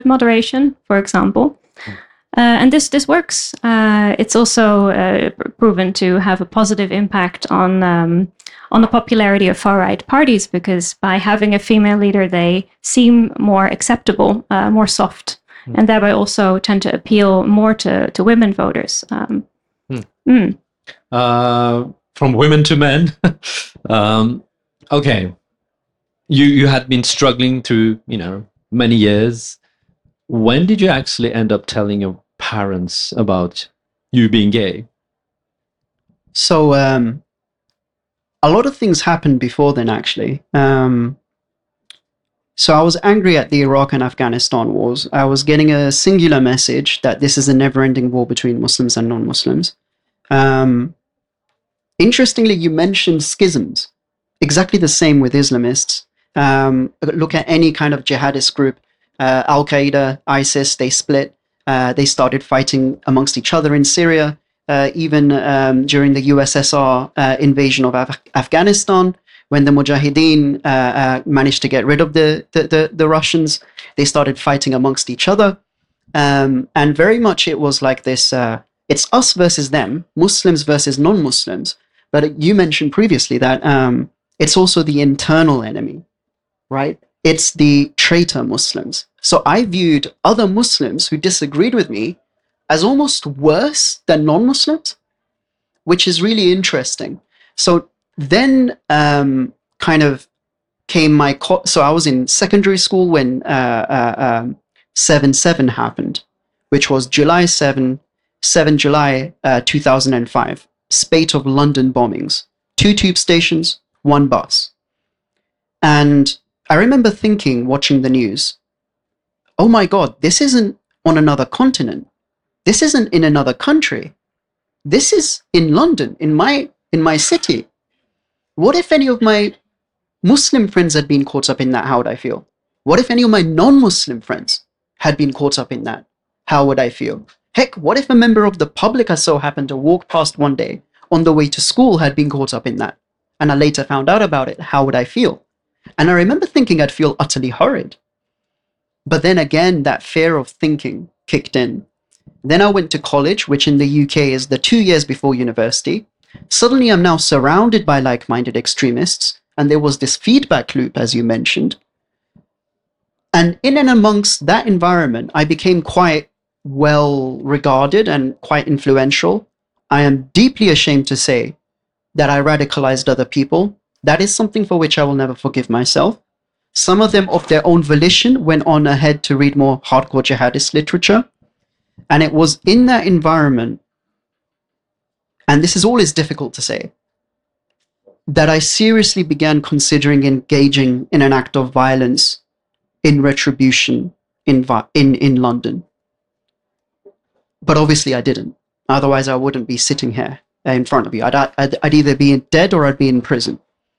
moderation, for example. And this works. It's also proven to have a positive impact on the popularity of far-right parties, because by having a female leader, they seem more acceptable, more soft, and thereby also tend to appeal more to women voters. From women to men. Okay. You had been struggling through, many years. When did you actually end up telling your parents about you being gay? So, a lot of things happened before then, actually. So I was angry at the Iraq and Afghanistan wars. I was getting a singular message that this is a never-ending war between Muslims and non-Muslims. Interestingly, you mentioned schisms. Exactly the same with Islamists. Look at any kind of jihadist group. Al-Qaeda, ISIS, they split. They started fighting amongst each other in Syria. Even during the USSR invasion of Afghanistan, when the Mujahideen managed to get rid of the Russians, they started fighting amongst each other. And very much it was like this, it's us versus them, Muslims versus non-Muslims. But you mentioned previously that it's also the internal enemy, right? It's the traitor Muslims. So I viewed other Muslims who disagreed with me as almost worse than non-Muslims, which is really interesting. So then kind of came so I was in secondary school when 7/7 happened, which was July 7 July 2005, spate of London bombings, 2 tube stations, 1 bus. And I remember thinking, watching the news, oh my God, this isn't on another continent. This isn't in another country. This is in London, in my city. What if any of my Muslim friends had been caught up in that? How would I feel? What if any of my non-Muslim friends had been caught up in that? How would I feel? Heck, what if a member of the public I so happened to walk past one day on the way to school had been caught up in that? And I later found out about it. How would I feel? And I remember thinking I'd feel utterly horrid. But then again, that fear of thinking kicked in. Then I went to college, which in the UK is the 2 years before university. Suddenly I'm now surrounded by like-minded extremists, and there was this feedback loop, as you mentioned. And in and amongst that environment, I became quite well regarded and quite influential. I am deeply ashamed to say that I radicalized other people. That is something for which I will never forgive myself. Some of them, of their own volition, went on ahead to read more hardcore jihadist literature. And it was in that environment, and this is always difficult to say, that I seriously began considering engaging in an act of violence in retribution in London. But obviously I didn't. Otherwise I wouldn't be sitting here in front of you. I'd either be dead or I'd be in prison.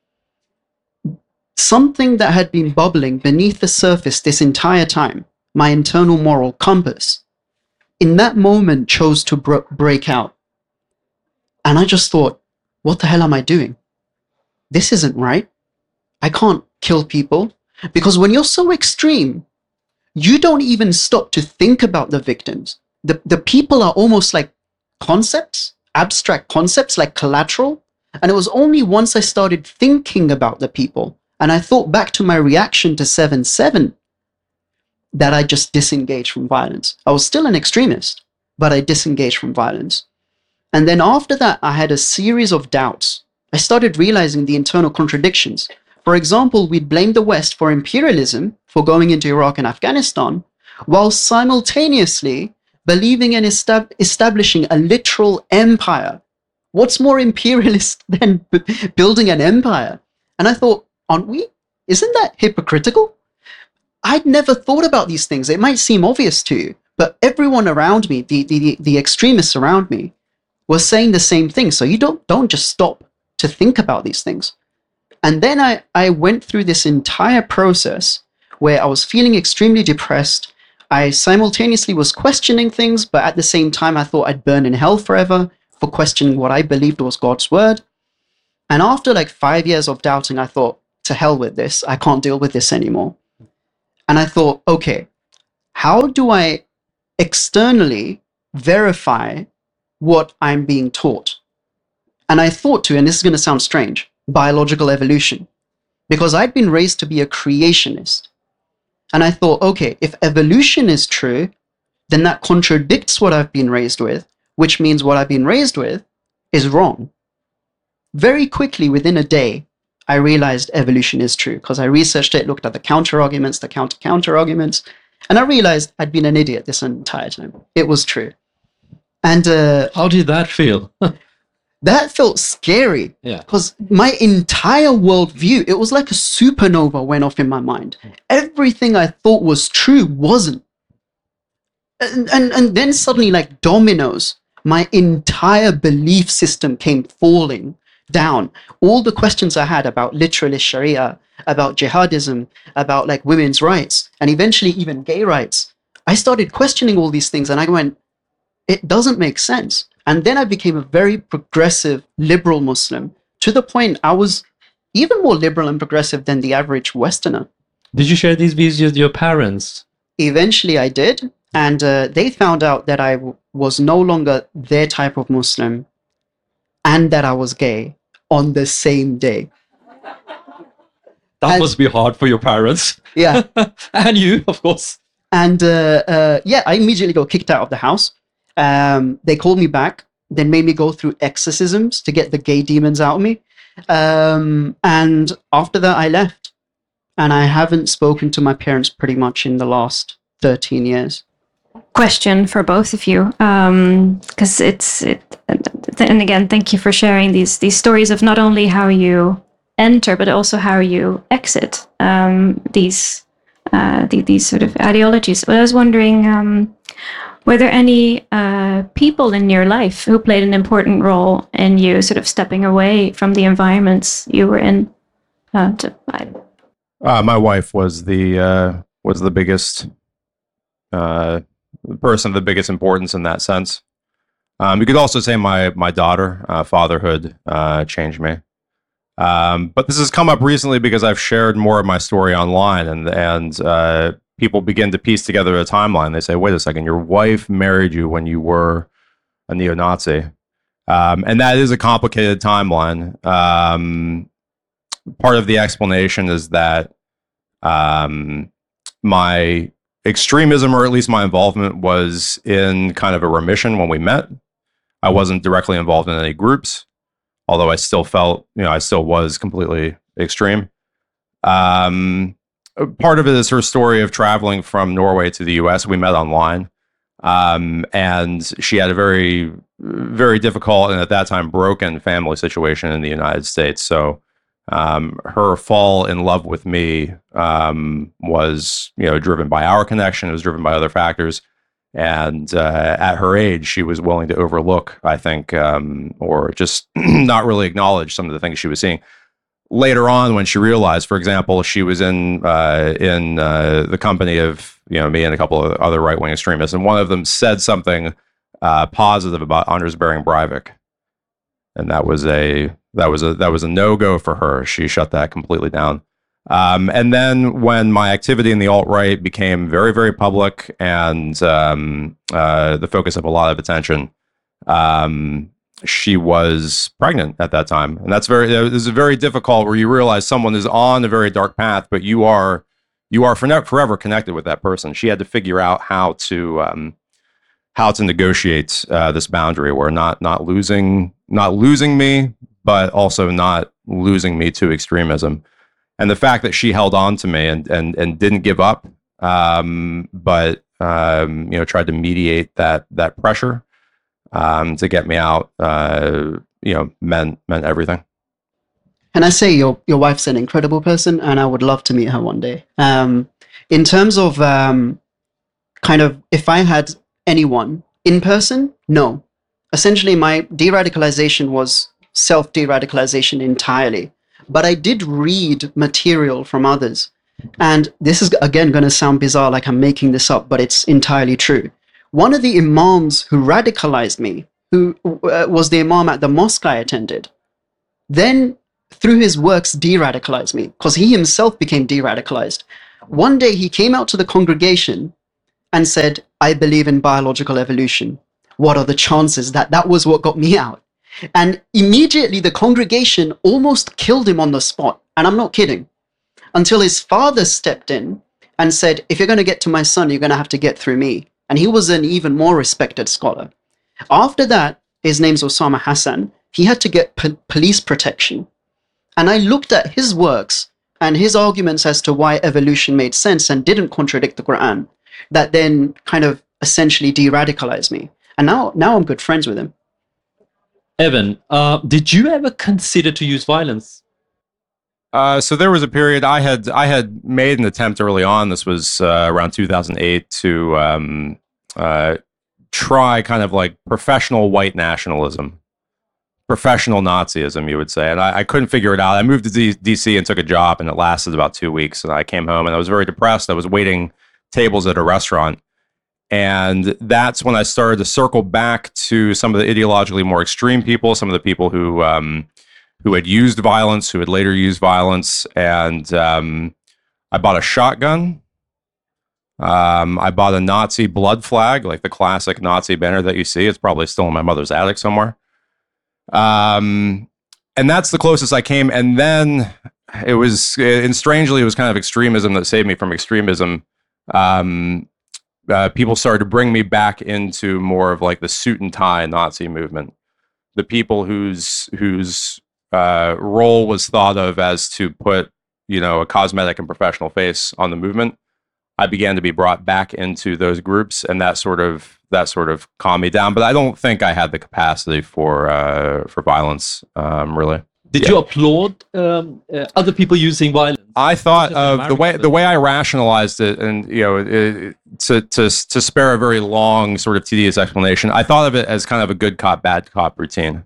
Something that had been bubbling beneath the surface this entire time, my internal moral compass, in that moment chose to break out. And I just thought, what the hell am I doing? This isn't right. I can't kill people. Because when you're so extreme, you don't even stop to think about the victims. The people are almost like concepts, abstract concepts, like collateral. And it was only once I started thinking about the people, and I thought back to my reaction to 7/7, that I just disengaged from violence. I was still an extremist, but I disengaged from violence. And then after that, I had a series of doubts. I started realizing the internal contradictions. For example, we'd blame the West for imperialism, for going into Iraq and Afghanistan, while simultaneously believing in establishing a literal empire. What's more imperialist than building an empire? And I thought, aren't we? Isn't that hypocritical? I'd never thought about these things. It might seem obvious to you, but everyone around me, the extremists around me, was saying the same thing. So you don't just stop to think about these things. And then I went through this entire process where I was feeling extremely depressed. I simultaneously was questioning things, but at the same time, I thought I'd burn in hell forever for questioning what I believed was God's word. And after like 5 years of doubting, I thought, to hell with this. I can't deal with this anymore. And I thought, okay, how do I externally verify what I'm being taught? And I thought to, and this is going to sound strange, biological evolution, because I'd been raised to be a creationist. And I thought, okay, if evolution is true, then that contradicts what I've been raised with, which means what I've been raised with is wrong. Very quickly, within a day, I realized evolution is true because I researched it, looked at the counter-arguments, the counter-arguments, and I realized I'd been an idiot this entire time. It was true. And how did that feel? that felt scary. Yeah. Because my entire worldview, it was like a supernova went off in my mind. Everything I thought was true wasn't. And then suddenly, like dominoes, my entire belief system came falling down. All the questions I had about literalist Sharia, about jihadism, about like women's rights, and eventually even gay rights, I started questioning all these things and I went, it doesn't make sense. And then I became a very progressive, liberal Muslim, to the point I was even more liberal and progressive than the average Westerner. Did you share these views with your parents? Eventually I did, and they found out that I was no longer their type of Muslim and that I was gay on the same day. That must be hard for your parents. Yeah. And you, of course. And yeah, I immediately got kicked out of the house. They called me back, then made me go through exorcisms to get the gay demons out of me. And after that, I left. And I haven't spoken to my parents pretty much in the last 13 years. Question for both of you, because and again, thank you for sharing these stories of not only how you enter, but also how you exit these sort of ideologies. But I was wondering, were there any people in your life who played an important role in you sort of stepping away from the environments you were in? My wife was the biggest person of the biggest importance in that sense. You could also say my daughter, fatherhood, changed me. But this has come up recently because I've shared more of my story online, and people begin to piece together a timeline. They say, "Wait a second, your wife married you when you were a neo-Nazi," and that is a complicated timeline. Part of the explanation is that my extremism, or at least my involvement, was in kind of a remission when we met. I wasn't directly involved in any groups, although I still felt, I still was completely extreme. Part of it is her story of traveling from Norway to the US. We met online, and she had a very, very difficult and at that time broken family situation in the United States. So her fall in love with me was, driven by our connection. It was driven by other factors. And at her age, she was willing to overlook, I think, or just not really acknowledge some of the things she was seeing. Later on, when she realized, for example, she was in the company of me and a couple of other right-wing extremists, and one of them said something positive about Anders Behring Breivik, and that was a no-go for her. She shut that completely down. And then when my activity in the alt-right became very, very public and the focus of a lot of attention, she was pregnant at that time. And this is very difficult, where you realize someone is on a very dark path, but you are forever connected with that person. She had to figure out how to negotiate this boundary where not losing me, but also not losing me to extremism. And the fact that she held on to me and didn't give up, but tried to mediate that pressure to get me out, meant everything. And I say your wife's an incredible person, and I would love to meet her one day. In terms of kind of if I had anyone in person, no. Essentially, my de-radicalization was self-de-radicalization entirely. But I did read material from others. And this is, again, going to sound bizarre, like I'm making this up, but it's entirely true. One of the imams who radicalized me, who was the imam at the mosque I attended, then through his works de-radicalized me, because he himself became de-radicalized. One day he came out to the congregation and said, I believe in biological evolution. What are the chances that that was what got me out? And immediately the congregation almost killed him on the spot. And I'm not kidding. Until his father stepped in and said, if you're going to get to my son, you're going to have to get through me. And he was an even more respected scholar. After that, his name's Osama Hassan. He had to get police protection. And I looked at his works and his arguments as to why evolution made sense and didn't contradict the Quran, that then kind of essentially de-radicalized me. And now I'm good friends with him. Evan, did you ever consider to use violence? So there was a period I had made an attempt early on. This was around 2008 to try kind of like professional white nationalism, professional Nazism, you would say. And I couldn't figure it out. I moved to DC and took a job, and it lasted about 2 weeks. And I came home and I was very depressed. I was waiting tables at a restaurant. And that's when I started to circle back to some of the ideologically more extreme people, some of the people who had used violence, who had later used violence. And I bought a shotgun. I bought a Nazi blood flag, like the classic Nazi banner that you see. It's probably still in my mother's attic somewhere. And that's the closest I came. And then and strangely, it was kind of extremism that saved me from extremism. People started to bring me back into more of like the suit and tie Nazi movement. The people whose role was thought of as to put, a cosmetic and professional face on the movement. I began to be brought back into those groups, and that sort of calmed me down. But I don't think I had the capacity for violence, really. Did you applaud other people using violence? I thought of the way I rationalized it, and to spare a very long, sort of tedious explanation, I thought of it as kind of a good cop, bad cop routine.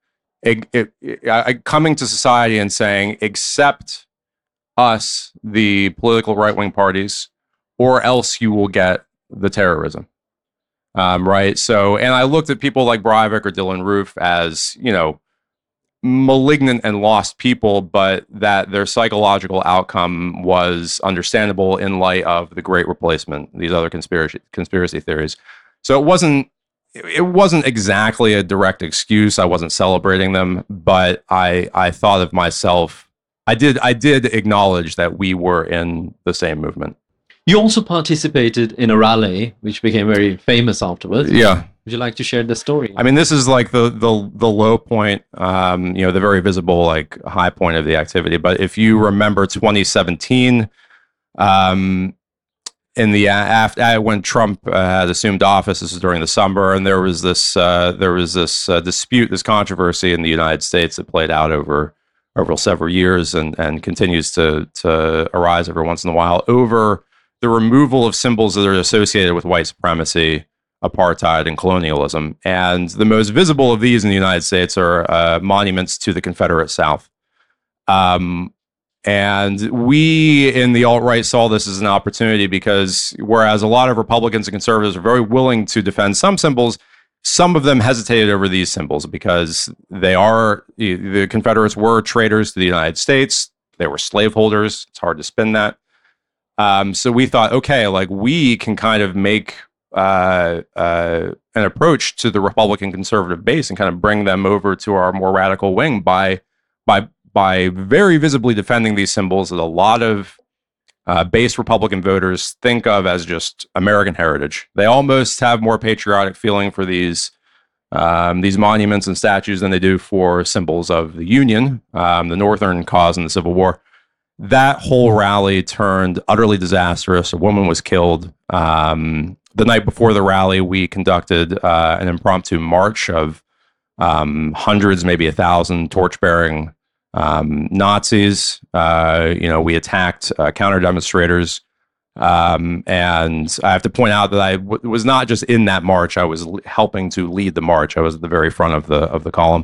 Coming to society and saying, accept us, the political right-wing parties, or else you will get the terrorism. Right? So, and I looked at people like Breivik or Dylan Roof as, malignant and lost people, but that their psychological outcome was understandable in light of the Great Replacement, these other conspiracy theories. So it wasn't exactly a direct excuse. I wasn't celebrating them, but I thought of myself. I did acknowledge that we were in the same movement. You also participated in a rally, which became very famous afterwards. Yeah. Would you like to share the story? I mean, this is like the low point, the very visible, like high point of the activity. But if you remember 2017, in the after when Trump had assumed office, this was during the summer, and there was this dispute, this controversy in the United States that played out over several years and continues to arise every once in a while over the removal of symbols that are associated with white supremacy, apartheid, and colonialism. And the most visible of these in the United States are monuments to the Confederate South. And we in the alt-right saw this as an opportunity because whereas a lot of Republicans and conservatives are very willing to defend some symbols, some of them hesitated over these symbols because the Confederates were traitors to the United States. They were slaveholders. It's hard to spin that. So we thought, okay, like we can kind of make an approach to the Republican conservative base and kind of bring them over to our more radical wing by very visibly defending these symbols that a lot of base Republican voters think of as just American heritage. They almost have more patriotic feeling for these monuments and statues than they do for symbols of the Union, the Northern cause in the Civil War. That whole rally turned utterly disastrous. A woman was killed. The night before the rally, we conducted an impromptu march of hundreds, maybe 1,000 torch-bearing Nazis. We attacked counter demonstrators. And I have to point out that I was not just in that march. I was helping to lead the march. I was at the very front of the column.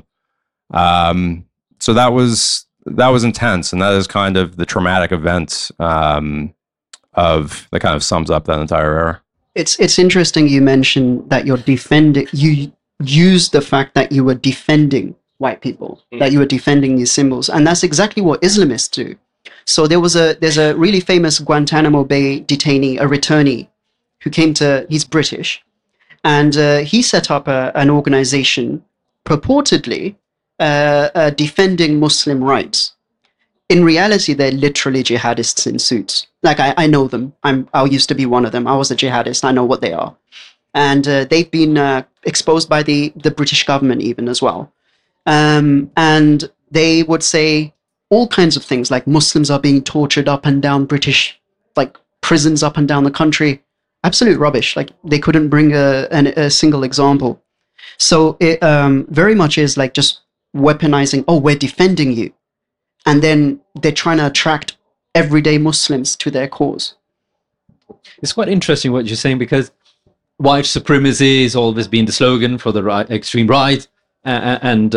So that was intense, and that is kind of the traumatic event that kind of sums up that entire era. It's interesting you mentioned that you used the fact that you were defending white people, that you were defending these symbols, and that's exactly what Islamists do. So there's a really famous Guantanamo Bay detainee, a returnee, who came to, he's British, and he set up an organization purportedly defending Muslim rights. In reality, they're literally jihadists in suits. Like, I know them. I used to be one of them. I was a jihadist. I know what they are. And they've been exposed by the British government even as well. And they would say all kinds of things, like Muslims are being tortured up and down British, like, prisons up and down the country. Absolute rubbish. Like, they couldn't bring a single example. So it very much is like just weaponizing, oh, we're defending you. And then they're trying to attract everyday Muslims to their cause. It's quite interesting what you're saying, because white supremacy has always been the slogan for the right, extreme right, and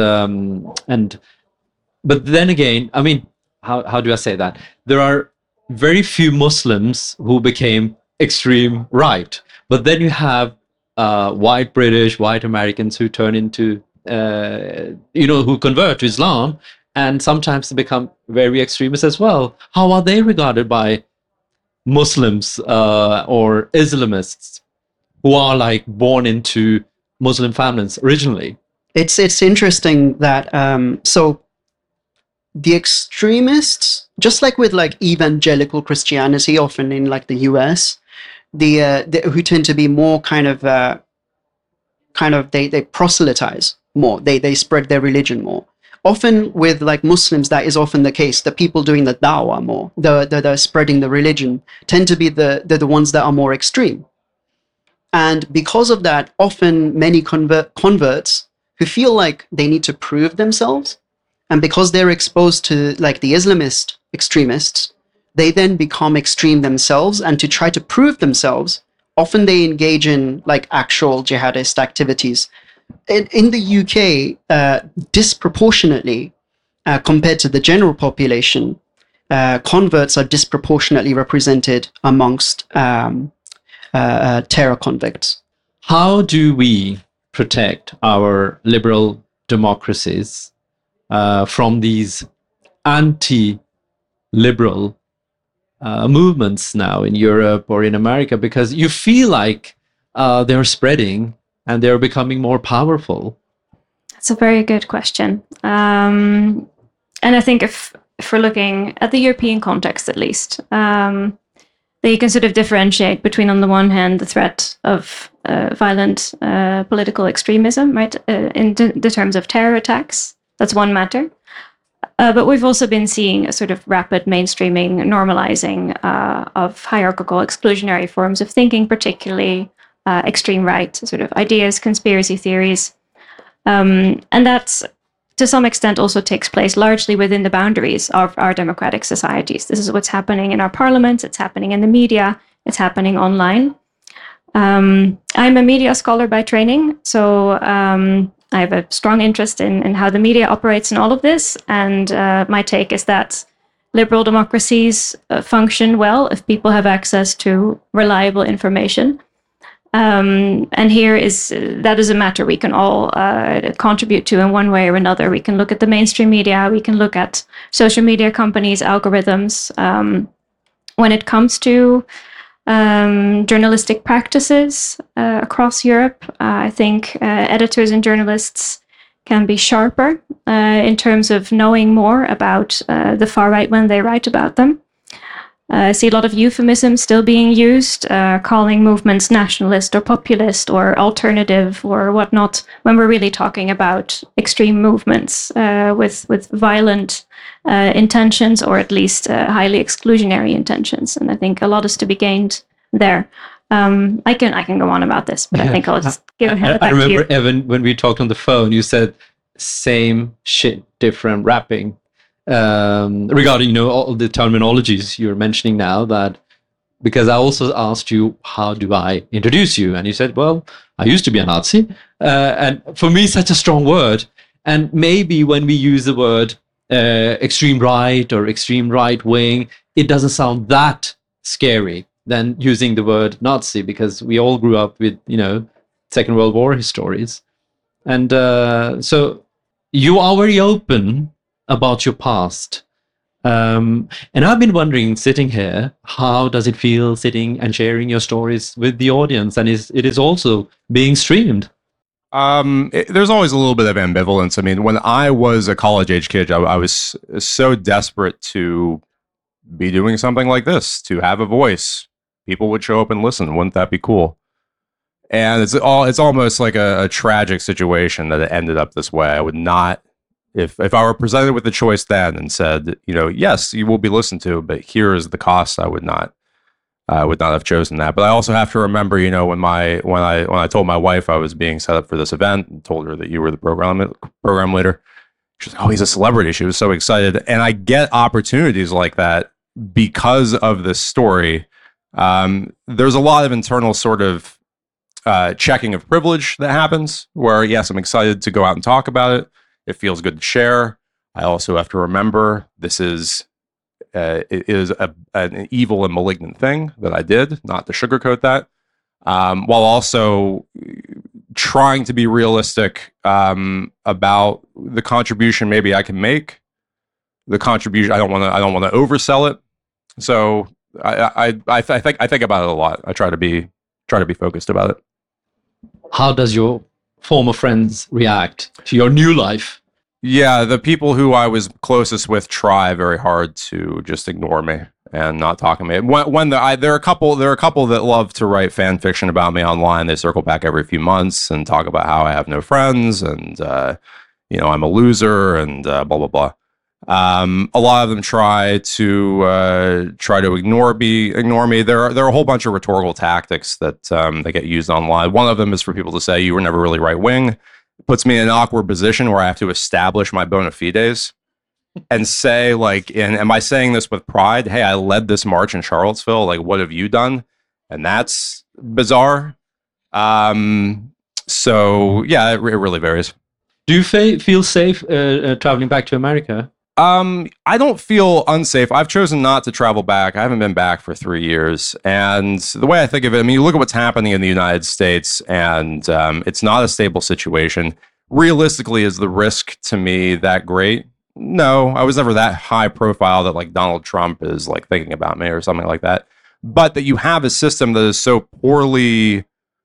but then again, I mean, how do I say that? There are very few Muslims who became extreme right, but then you have white British, white Americans who turn into who convert to Islam. And sometimes they become very extremist as well. How are they regarded by Muslims or Islamists who are like born into Muslim families originally? It's interesting that so the extremists, just like with like evangelical Christianity, often in like the US, the who tend to be more kind of they proselytize more. They spread their religion more. Often with like Muslims, that is often the case. The people doing the da'wah more, the spreading the religion, tend to be the ones that are more extreme. And because of that, often many converts who feel like they need to prove themselves, and because they're exposed to like the Islamist extremists, they then become extreme themselves, and to try to prove themselves, often they engage in like actual jihadist activities. In the UK, disproportionately, compared to the general population, converts are disproportionately represented amongst terror convicts. How do we protect our liberal democracies from these anti-liberal movements now in Europe or in America? Because you feel like they're spreading and they're becoming more powerful. That's a very good question. And I think if we're looking at the European context, at least, they can sort of differentiate between, on the one hand, the threat of violent political extremism, right, in the terms of terror attacks. That's one matter. But we've also been seeing a sort of rapid mainstreaming, normalizing of hierarchical exclusionary forms of thinking, particularly extreme right sort of ideas, conspiracy theories. And that, to some extent, also takes place largely within the boundaries of our democratic societies. This is what's happening in our parliaments, it's happening in the media, it's happening online. I'm a media scholar by training, so I have a strong interest in how the media operates in all of this, and my take is that liberal democracies function well if people have access to reliable information. And here that is a matter we can all contribute to in one way or another. We can look at the mainstream media, we can look at social media companies, algorithms. When it comes to journalistic practices across Europe, I think editors and journalists can be sharper in terms of knowing more about the far right when they write about them. I see a lot of euphemisms still being used, calling movements nationalist or populist or alternative or whatnot, when we're really talking about extreme movements with violent intentions, or at least highly exclusionary intentions. And I think a lot is to be gained there. I can go on about this, but I think I'll just give it back to you. I remember, Evan, when we talked on the phone, you said same shit, different rapping. Regarding all the terminologies you're mentioning now, that because I also asked you, how do I introduce you? And you said, well, I used to be a Nazi. And for me, such a strong word. And maybe when we use the word extreme right or extreme right wing, it doesn't sound that scary than using the word Nazi, because we all grew up with, Second World War stories. And so you are very open about your past. And I've been wondering, sitting here, how does it feel sitting and sharing your stories with the audience? And it is also being streamed. There's always a little bit of ambivalence. I mean, when I was a college age kid, I was so desperate to be doing something like this, to have a voice. People would show up and listen. Wouldn't that be cool? And it's almost like a tragic situation that it ended up this way. I would not, if I were presented with the choice then and said, yes, you will be listened to, but here is the cost, I would not have chosen that. But I also have to remember, when I told my wife I was being set up for this event and told her that you were the program leader, she's like, "Oh, he's a celebrity." She was so excited. And I get opportunities like that because of this story. There's a lot of internal sort of checking of privilege that happens where, yes, I'm excited to go out and talk about it. It feels good to share. I also have to remember this is it is an evil and malignant thing that I did, not to sugarcoat that, while also trying to be realistic about the contribution maybe I can make. The contribution, I don't want to oversell it. So I think about it a lot. I try to be focused about it. How does your former friends react to your new life? Yeah, the people who I was closest with try very hard to just ignore me and not talk to me. There are a couple that love to write fan fiction about me online. They circle back every few months and talk about how I have no friends and I'm a loser and blah blah blah. A lot of them try to ignore me. There are a whole bunch of rhetorical tactics that get used online. One of them is for people to say you were never really right wing. It puts me in an awkward position where I have to establish my bona fides and say, like, am I saying this with pride? Hey, I led this march in Charlottesville. Like, what have you done? And that's bizarre. So yeah, it really varies. Do you feel safe traveling back to America? I don't feel unsafe. I've chosen not to travel back. I haven't been back for 3 years. And the way I think of it, I mean, you look at what's happening in the United States, and it's not a stable situation. Realistically, is the risk to me that great? No, I was never that high profile that like Donald Trump is like thinking about me or something like that. But that you have a system that is so poorly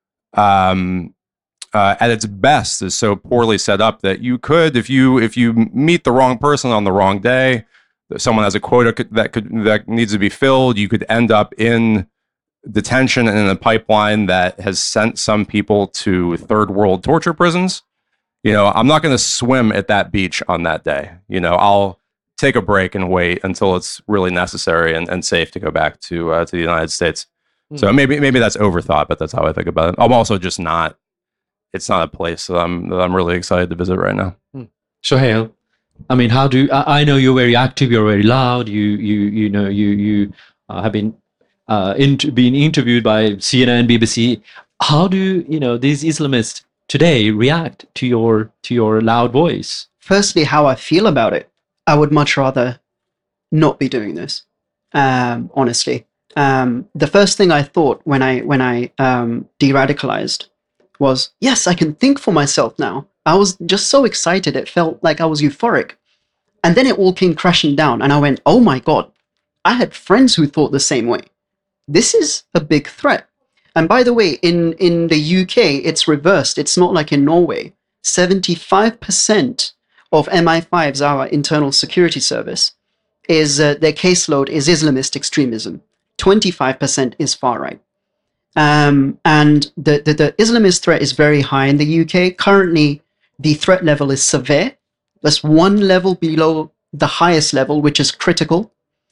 at its best is so poorly set up that you could, if you meet the wrong person on the wrong day, someone has a quota that needs to be filled, you could end up in detention and in a pipeline that has sent some people to third world torture prisons. I'm not going to swim at that beach on that day. I'll take a break and wait until it's really necessary and safe to go back to the United States. So maybe that's overthought, but that's how I think about it. I'm also just not. It's not a place that I'm really excited to visit right now. Sohail, I mean, how do I know you're very active? You're very loud. You have been being interviewed by CNN, BBC. How do these Islamists today react to your loud voice? Firstly, how I feel about it. I would much rather not be doing this. Honestly, the first thing I thought when I de-radicalized was, yes, I can think for myself now. I was just so excited. It felt like I was euphoric. And then it all came crashing down. And I went, oh my God, I had friends who thought the same way. This is a big threat. And by the way, in the UK, it's reversed. It's not like in Norway. 75% of MI5's, our internal security service, is their caseload is Islamist extremism. 25% is far right. And the Islamist threat is very high in the UK. Currently, the threat level is severe. That's one level below the highest level, which is critical.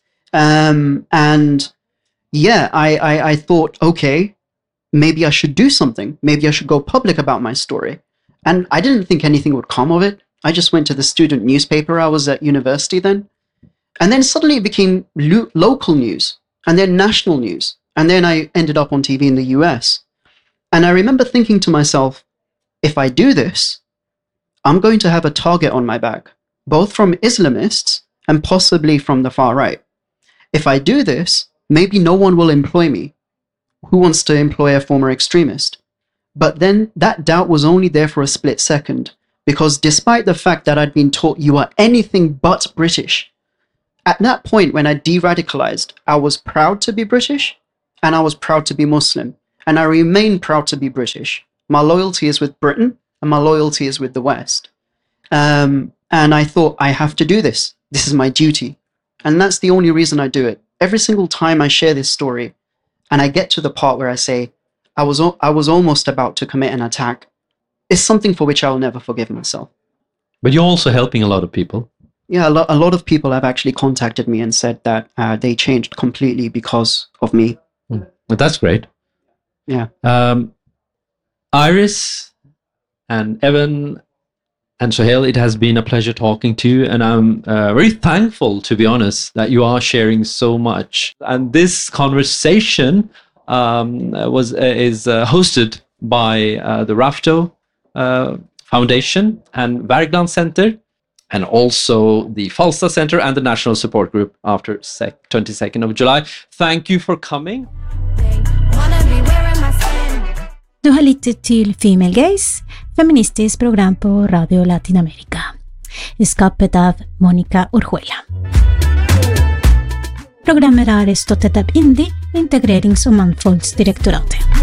And yeah, I thought, okay, maybe I should do something. Maybe I should go public about my story. And I didn't think anything would come of it. I just went to the student newspaper. I was at university then. And then suddenly it became local news and then national news. And then I ended up on TV in the US. And I remember thinking to myself, if I do this, I'm going to have a target on my back, both from Islamists and possibly from the far right. If I do this, maybe no one will employ me. Who wants to employ a former extremist? But then that doubt was only there for a split second, because despite the fact that I'd been taught you are anything but British, At that point, when I de-radicalized, I was proud to be British and I was proud to be Muslim. And I remain proud to be British. My loyalty is with Britain and my loyalty is with the West. And I thought, I have to do this. This is my duty. And that's the only reason I do it. Every single time I share this story and I get to the part where I say, I was almost about to commit an attack, it's something for which I will never forgive myself. But you're also helping a lot of people. Yeah, a lot of people have actually contacted me and said that they changed completely because of me. But that's great. Yeah. Iris and Evan and Sohail, it has been a pleasure talking to you, and I'm very thankful, to be honest, that you are sharing so much. And this conversation is hosted by the Rafto Foundation and Wergeland Center, and also the Falstad Center and the National Support Group after 22nd of July. Thank you for coming. Du har lyttet til Female Gaze, feministisk program på Radio Latinamerika, skapet av Monica Orjuela. Programmet er støttet av INDI, Integrerings- og Mangfoldsdirektoratet.